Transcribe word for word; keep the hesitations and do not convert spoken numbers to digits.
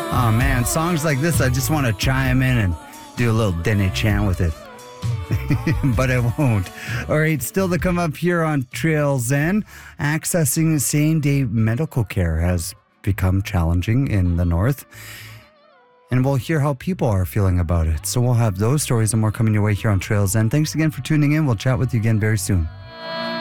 Oh man, songs like this, I just want to chime in and do a little Denny chant with it. But I won't. All right, still to come up here on Trail Zen, accessing same-day medical care has become challenging in the north. And we'll hear how people are feeling about it. So we'll have those stories and more coming your way here on Trail Zen. Thanks again for tuning in. We'll chat with you again very soon.